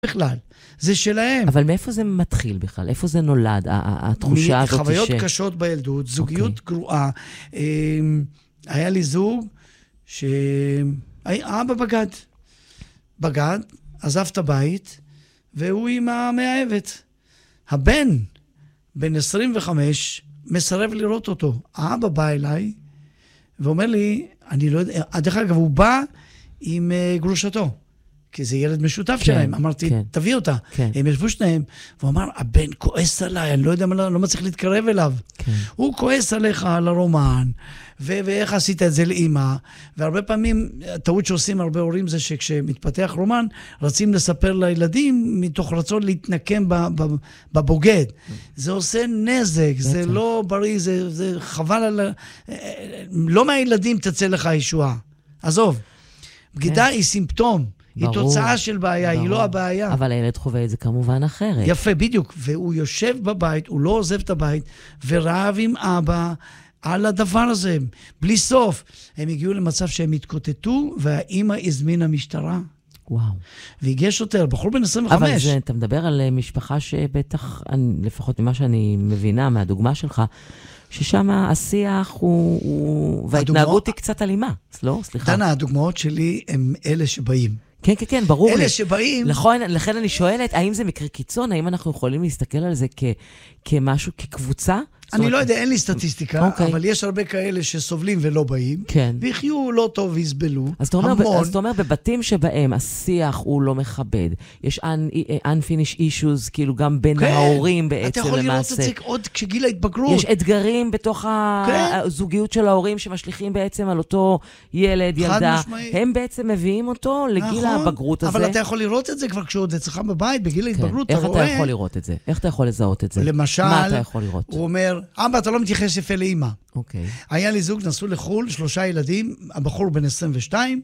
בכלל. זה שלהם. אבל מאיפה זה מתחיל בכלל? איפה זה נולד, התחושה הזאת חוויות קשות בילדות, זוגיות גרועה. היה לי זוג אבא בגד, עזב את הבית, והוא עם המאהבת. הבן, בן 25, מסרב לראות אותו. האבא בא אליי, ואומר לי, אני לא יודע, דרך אגב, הוא בא עם גרושתו, כי זה ילד משותף שלהם. אמרתי, תביא אותה. הם ישבו שניהם, והוא אמר, הבן כועס עליי, אני לא יודע, לא מצליח להתקרב אליו. הוא כועס עליך על הרומן, ואיך עשית את זה לאמא, והרבה פעמים, טעות שעושים הרבה הורים זה שכשמתפתח רומן, רצים לספר לילדים מתוך רצון להתנקם בבוגד. זה עושה נזק, זה לא בריא, זה חבל על... לא מהילדים תצא לך ישועה. עזוב, בגידה היא סימפטום, היא תוצאה של בעיה, היא לא הבעיה. אבל הילד חווה את זה כמובן אחרת. יפה, בדיוק. והוא יושב בבית, הוא לא עוזב את הבית, ורב עם אבא על הדבר הזה, בלי סוף. הם הגיעו למצב שהם התקוטטו, והאמא הזמינה משטרה. וואו. והגיע שוטר, בחור בן 25. אבל זה, אתה מדבר על משפחה שבטח, לפחות ממה שאני מבינה, מהדוגמה שלך, ששם השיח וההתנהגות היא קצת אלימה. לא? סליחה. דנה, הדוגמאות שלי הם אלה שבאים. כן, כן, כן, ברור לי. אלה שבאים... לכן אני שואלת, האם זה מקרה קיצון? האם אנחנו יכולים להסתכל על זה כמשהו, כקבוצה? אני לא יודע, אין לי סטטיסטיקה, אבל יש הרבה כאלה שסובלים ולא באים, ויחיו לא טוב ויסבלו, המון. אז אתה אומר, בבתים שבהם השיח הוא לא מכבד, יש unfinished issues, כאילו גם בין ההורים בעצם למעשה. אתה יכול לראות את זה עוד כשגיל ההתבגרות. יש אתגרים בתוך הזוגיות של ההורים שמשליכים בעצם על אותו ילד, ילדה. הם בעצם מביאים אותו לגיל הבגרות הזה. אבל אתה יכול לראות את זה כבר כשעוד אצלך בבית, בגיל ההתבגרות, איך אתה יכול לראות את זה? איך אתה יכול לזהות את זה? למשל, מה אתה יכול לראות? הוא אומר, אבא, אתה לא מתייחס יפה לאמא. אוקיי. היה לי זוג, נסעו לחול, 3 ילדים, הבחור בן 22,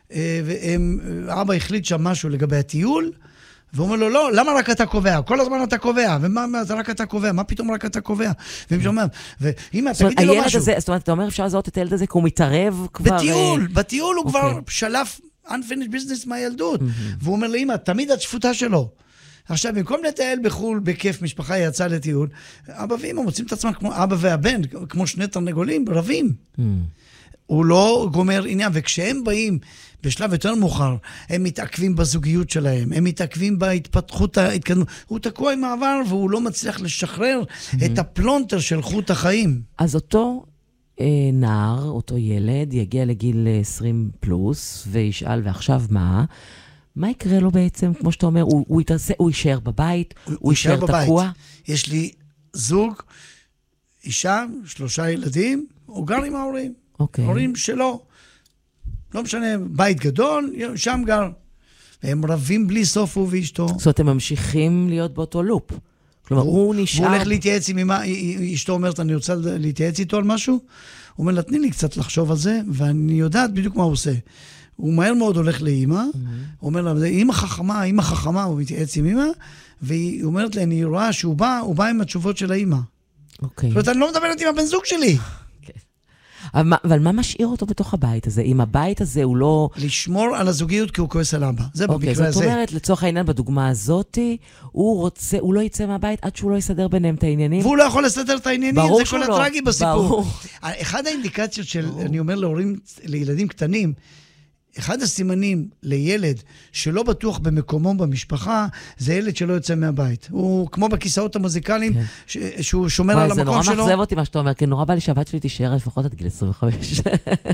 אבא החליט שם משהו לגבי הטיול, והוא אומר לו, לא, למה רק אתה קובע? כל הזמן אתה קובע, ומה רק אתה קובע? מה פתאום רק אתה קובע? והם שאומר, ואמא, תגידי לו משהו. זאת אומרת, אתה אומר, אפשר לזהות את הילד הזה, כי הוא מתערב כבר... בטיול הוא כבר שלף unfinished business מהילדות. והוא אומר לאמא, תמיד את שפוטה שלו. עכשיו, במקום לטייל בחול, בכיף, משפחה יצאה לטיול, אבא ואמא מוצאים את עצמם כמו אבא והבן, כמו שני תרנגולים, רבים. הוא לא גומר עניין, וכשהם באים בשלב יותר מאוחר, הם מתעכבים בזוגיות שלהם, הם מתעכבים בהתפתחות ההתקדמות. הוא תקוע עם העבר, והוא לא מצליח לשחרר את הפלונטר של חוט החיים. אז אותו נער, אותו ילד, יגיע לגיל 20 פלוס, וישאל, ועכשיו מה? מה יקרה לו בעצם? כמו שאתה אומר, הוא יישאר בבית, הוא יישאר תקוע? יש לי זוג, אישה, 3 ילדים, הוא גר עם ההורים. ההורים שלו. לא משנה, בית גדול, שם גר. והם רבים בלי סוף הוא ואשתו. זאת אומרת, הם ממשיכים להיות באותו לופ. כלומר, הוא נשאר... הוא הולך להתייעץ עם אמא, אשתו אומרת, אני רוצה להתייעץ איתו על משהו. הוא אומר, תני לי קצת לחשוב על זה, ואני יודעת בדיוק מה הוא עושה. הוא מהר מאוד הולך לאמא, הוא אומר לה, אמא חכמה, הוא מתייעץ עם אמא, והיא אומרת לה, אני רואה שהוא בא עם התשובות של האמא. אוקיי. זאת אומרת, אני לא מדברת עם הבן זוג שלי. אבל מה משאיר אותו בתוך הבית הזה? אם הבית הזה הוא לא... לשמור על הזוגיות כי הוא כועס על אבא. זה במקרה הזה. זאת אומרת, לצורך העניין בדוגמה הזאת, הוא לא יצא מהבית עד שהוא לא יסדר ביניהם את העניינים. והוא לא יכול לסדר את העניינים, זה כל הטרגי בסיפור. ברור. אחד האינדיקציות של, אני אומר להורים, לילדים קטנים, אחד הסימנים לילד שלא בטוח במקומו במשפחה, זה ילד שלא יוצא מהבית. הוא כמו בכיסאות המוזיקליים, שהוא שומר על המקום שלו. זה נורא מחזב אותי מה שאתה אומר, כי נורא בא לי שהבת שלי תישאר לפחות עד גיל 25.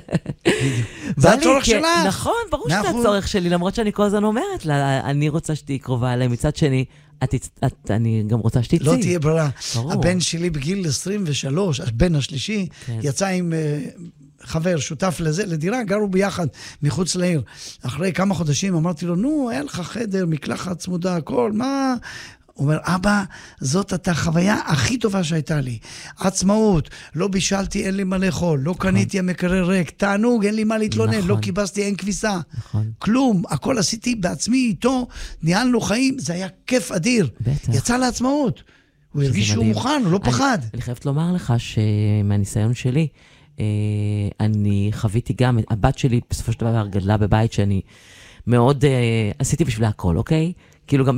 זה הצורך שלה. נכון, ברור שזה הצורך שלי, למרות שאני כל הזמן אומרת לה, אני רוצה שתהי קרובה אליי, מצד שני, אני גם רוצה שתצאי. לא תהיה ברירה. הבן שלי בגיל 23, הבן השלישי, יצא עם... חבר, שותף לזה, לדירה, גרו ביחד מחוץ לעיר. אחרי כמה חודשים אמרתי לו, נו, היה לך חדר, מקלחת צמודה, הכל, מה? הוא אומר, אבא, זאת החוויה הכי טובה שהייתה לי. עצמאות, לא בישלתי, אין לי מה לאכול, לא קניתי המקרר ריק, תענוג, אין לי מה להתלונן, לא קיבסתי, אין כביסה. כלום, הכל עשיתי בעצמי איתו, ניהלנו חיים, זה היה כיף אדיר. יצא לעצמאות. הוא הרגיש שהוא מוכן, הוא לא פחד. אני חייבת לומר לך שמהניסיון שלי, אני חוויתי גם, הבת שלי בסופו של דבר גדלה בבית שאני מאוד עשיתי בשבילה הכל, אוקיי? כאילו גם